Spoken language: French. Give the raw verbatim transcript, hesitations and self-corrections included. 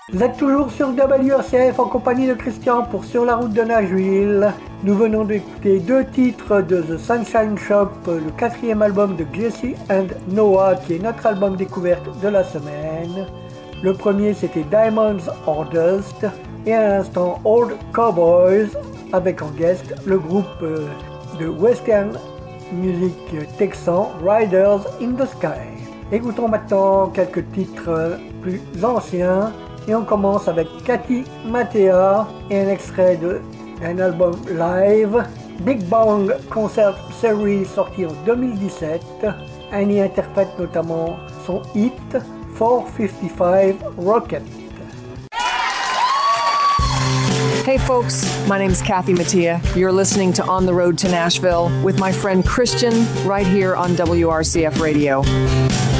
Vous êtes toujours sur W R C F en compagnie de Christian pour Sur la route de Nashville. Nous venons d'écouter deux titres de The Sunshine Shop, le quatrième album de Jesse and Noah, qui est notre album découverte de la semaine. Le premier c'était Diamonds or Dust et à l'instant Old Cowboys avec en guest le groupe de western music texan Riders in the Sky. Écoutons maintenant quelques titres plus anciens. Et on commence avec Cathy Mattea et un extrait de, d'un album live, Big Bang Concert Series, sorti en deux mille dix-sept. Elle y interprète notamment son hit four fifty-five Rocket. Hey folks, my name's Cathy Mattea. You're listening to On the Road to Nashville with my friend Christian right here on W R C F Radio.